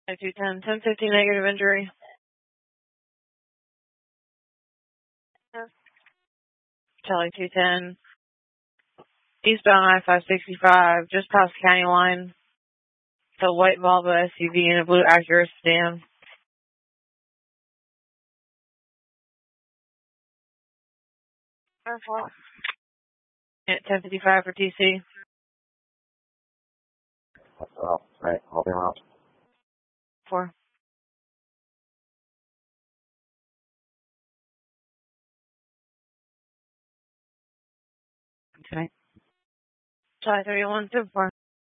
210, 1050 negative injury. Charlie 210. Eastbound I-565, just past county line. The white Volvo SUV and a blue Acura sedan. At 1055 for TC. Right, I'll be around. 4. Okay. Charlie 31, 4.